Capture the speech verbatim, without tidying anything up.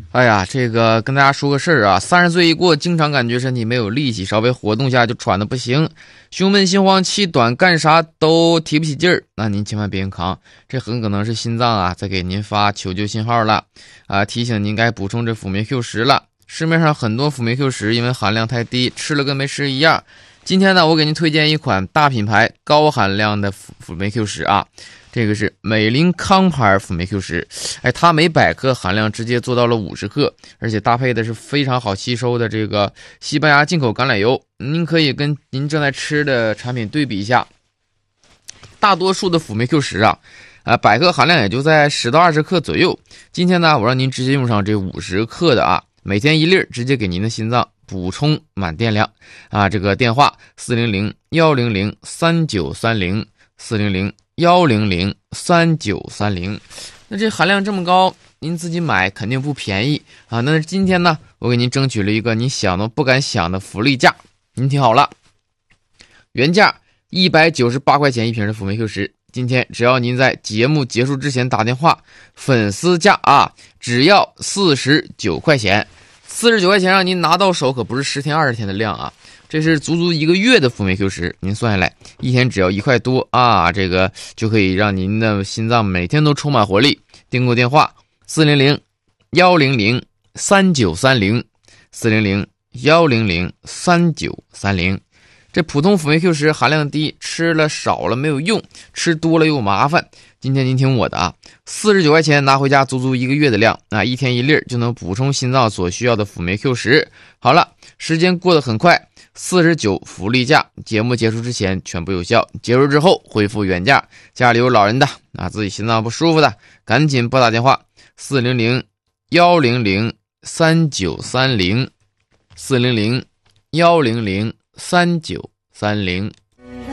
哎呀，这个跟大家说个事儿啊，三十岁一过，经常感觉身体没有力气，稍微活动下就喘得不行，胸闷心慌气短，干啥都提不起劲儿。那您千万别硬扛，这很可能是心脏啊在给您发求救信号了啊，提醒您该补充这辅酶 Q 十了。市面上很多辅酶 Q 十因为含量太低，吃了跟没吃一样。今天呢，我给您推荐一款大品牌高含量的辅辅酶 Q 十啊。这个是美林康牌辅酶 Q 十，哎，它每百克含量直接做到了五十克，而且搭配的是非常好吸收的这个西班牙进口橄榄油。您可以跟您正在吃的产品对比一下，大多数的辅酶 Q 十啊，啊，百克含量也就在十到二十克左右。今天呢，我让您直接用上这五十克的啊，每天一粒，直接给您的心脏补充满电量啊。这个电话四零零一零零三九三零四零零一零零三九三零，那这含量这么高，您自己买肯定不便宜啊。那今天呢，我给您争取了一个你想都不敢想的福利价，您听好了，原价一百九十八块钱一瓶的辅酶 Q 十，今天只要您在节目结束之前打电话，粉丝价啊，只要四十九块钱，四十九块钱让您拿到手，可不是十天二十天的量啊。这是足足一个月的辅酶 Q 十，您算下来一天只要一块多啊，这个就可以让您的心脏每天都充满活力。订购电话四零零一零零三九三零四零零一零零三九三零。这普通辅酶 Q 十含量低，吃了少了没有用，吃多了又麻烦。今天您听我的啊，四十九块钱拿回家足足一个月的量啊，一天一粒就能补充心脏所需要的辅酶 Q 十。好了，时间过得很快，四十九福利价，节目结束之前全部有效，结束之后恢复原价。家里有老人的啊，自己心脏不舒服的，赶紧拨打电话四零零一零零三九三零四零零一零零三九三零。